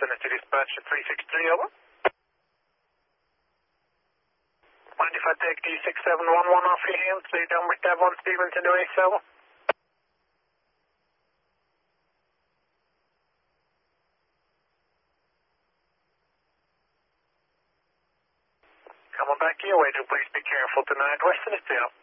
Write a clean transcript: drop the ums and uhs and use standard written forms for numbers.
Vicinity Dispatch 363, over. Mind if I take D6711 off your hands, so you're down with Tab 1 Stevenson to Ace, over? Coming back your way, do please be careful tonight, Western is still.